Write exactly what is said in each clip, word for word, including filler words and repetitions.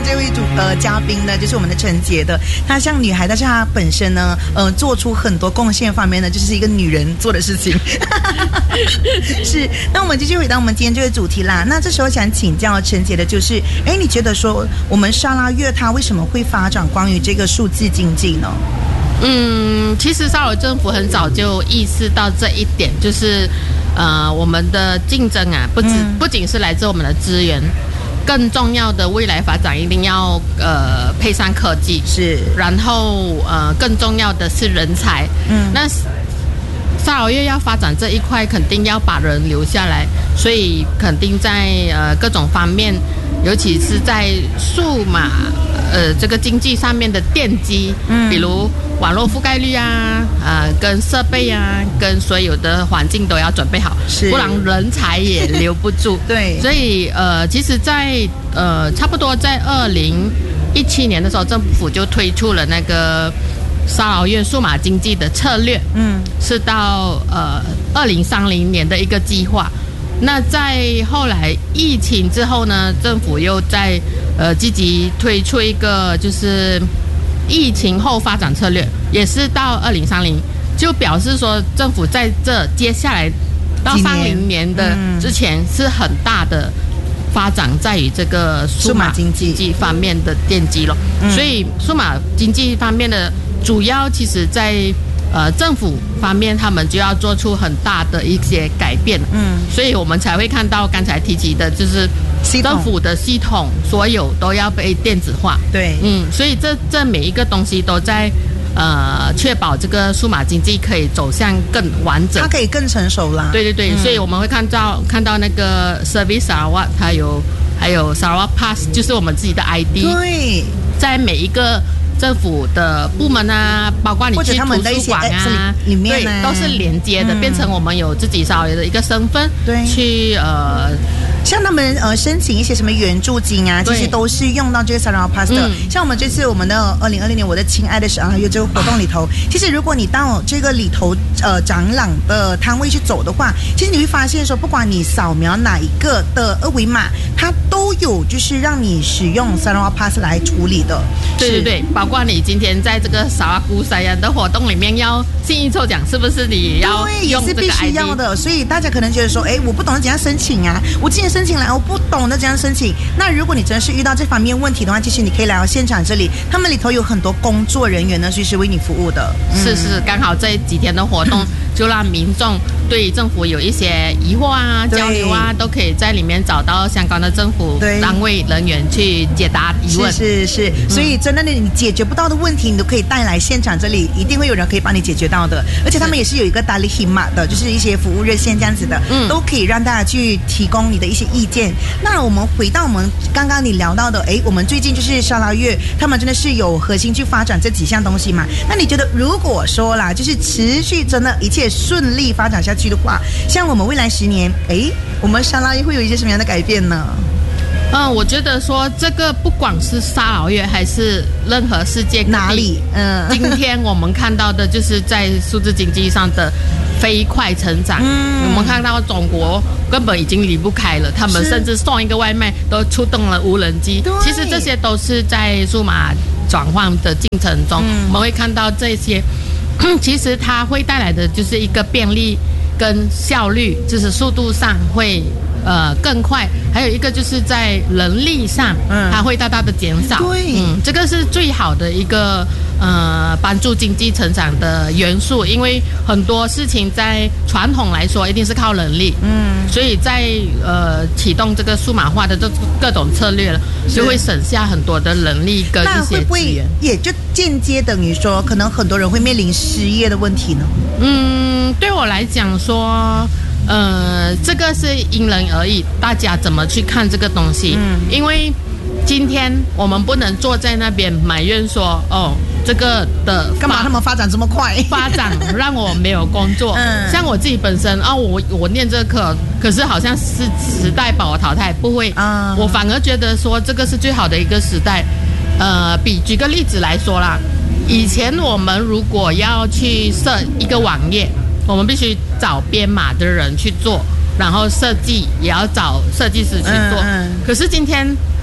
这位主呃嘉宾呢，就是我们的陈杰的。她像女孩，但是她本身呢，呃，做出很多贡献方面呢，就是一个女人做的事情。是，那我们继续回到我们今天这个主题啦。那这时候想请教陈杰的就是，哎，你觉得说我们沙拉越它为什么会发展关于这个数字经济呢？ 嗯，其实沙劳政府很早就意识到这一点，就是呃，我们的竞争啊，不止、嗯、不仅是来自我们的资源，更重要的未来发展一定要呃配上科技， 是，然后呃更重要的是人才，嗯，那沙劳越要发展这一块，肯定要把人留下来，所以肯定在呃各种方面，尤其是在数码呃这个经济上面的奠基，嗯，比如网络覆盖率啊，呃跟设备啊，跟所有的环境都要准备好，不然人才也留不住。 对， 所以呃，其实在呃差不多在二零一七年的时候，政府就推出了那个沙劳越数码经济的策略，嗯，是到呃二零三零年的一个计划。那在后来疫情之后呢，政府又在呃积极推出一个就是疫情后发展策略，也是到二零三零，就表示说政府在这接下来到三零年的之前是很大的发展在于这个数码经济方面的奠基了。嗯、所以数码经济方面的主要其实在呃政府方面，他们就要做出很大的一些改变。嗯，所以我们才会看到刚才提及的，就是政府的系统所有都要被电子化。 对， 嗯，所以这这每一个东西都在呃确保这个数码经济可以走向更完整， 它可以更成熟啦。 对对对，嗯、所以我们会看到看到那个 Service Sarawak， 它有还有 Sarawak Pass， 就是我们自己的 I D。 对， 在每一个政府的部门啊，包括你去图书馆啊， 里面对，都是连接的，嗯、变成我们有自己沙劳越的一个身份， 对， 去呃。 像他们呃申请一些什么援助金啊，其实都是用到这个 Sarawak Pass 的。嗯、像我们这次我们的二零二零年我的亲爱的沙劳越这个活动里头，其实如果你到这个里头呃展览的摊位去走的话，其实你会发现说，不管你扫描哪一个的二维码，它都有就是让你使用 Sarawak Pass 来处理的。 对对对，包括你今天在这个沙拉古塞人的活动里面要幸运抽奖，是不是你也要用这个 I D？ 对，也是必须要的。所以大家可能觉得说，哎，我不懂得怎样申请啊，我今天申请来，我不懂得怎样申请。那如果你真的是遇到这方面问题的话，其实你可以来到现场这里，他们里头有很多工作人员呢，随时为你服务的。 嗯、是是，刚好这几天的活动就让民众对政府有一些疑惑啊、交流啊，都可以在里面找到相关的政府单位人员去解答疑问。 是是是，嗯、所以真的你解决不到的问题，你都可以带来现场这里，一定会有人可以帮你解决到的。而且他们也是有一个 Dali Hima 的，就是一些服务热线这样子的，嗯、都可以让大家去提供你的一些意见。那我们回到我们刚刚你聊到的，哎，我们最近就是沙劳越，他们真的是有核心去发展这几项东西嘛？那你觉得如果说啦，就是持续真的一切顺利发展下去的话，像我们未来十年，哎，我们沙劳越会有一些什么样的改变呢？ 嗯，我觉得说这个不管是沙劳越还是任何世界各地哪里，嗯， 今天我们看到的就是在数字经济上的飞快成长。嗯，我们看到中国根本已经离不开了，他们甚至送一个外卖都出动了无人机。其实这些都是在数码转换的进程中，嗯、我们会看到这些，其实它会带来的就是一个便利跟效率，就是速度上会呃更快，还有一个就是在人力上，嗯，它会大大的减少。 对， 嗯，这个是最好的一个呃帮助经济成长的元素，因为很多事情在传统来说一定是靠人力，嗯，所以在呃启动这个数码化的这各种策略了，就会省下很多的人力跟一些资源。 那会不会也就间接等于说，可能很多人会面临失业的问题呢？ 嗯，对我来讲说。呃，这个是因人而异，大家怎么去看这个东西？嗯，因为今天我们不能坐在那边埋怨说，哦，这个的干嘛他们发展这么快？ 发展让我没有工作。嗯，像我自己本身啊、哦，我我念这个课，可是好像是时代把我淘汰，不会。嗯，我反而觉得说这个是最好的一个时代。呃，比举个例子来说啦，以前我们如果要去设一个网页。我们必须找编码的人去做，然后设计也要找设计师去做。嗯嗯、可是今天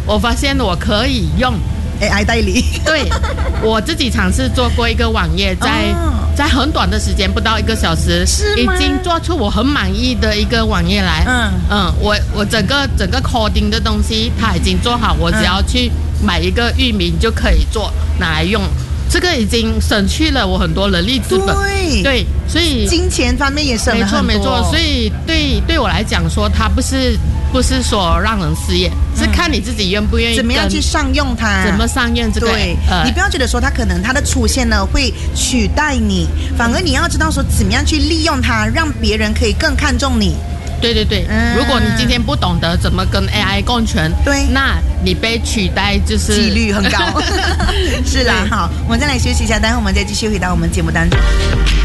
我发现我可以用 A I 代理。 对，我自己尝试做过一个网页，在、哦、在很短的时间，不到一个小时，已经做出我很满意的一个网页来。嗯嗯，我我整个整个 coding 的东西，它已经做好，我只要去买一个域名就可以做，拿来用。这个已经省去了我很多人力资本。 对对，所以金钱方面也省了很多。 没错没错，所以对对我来讲说，它不是。不是说让人失业，是看你自己愿不愿意、 嗯、怎么样去上用它， 怎么上用这个。 对、呃，你不要觉得说它可能它的出现呢会取代你，反而你要知道说怎么样去利用它，让别人可以更看重你。 对对对、嗯，如果你今天不懂得怎么跟 A I 共存，对，那你被取代就是几率很高。是啦，好，我们再来休息一下，待会我们再继续回到我们节目当中。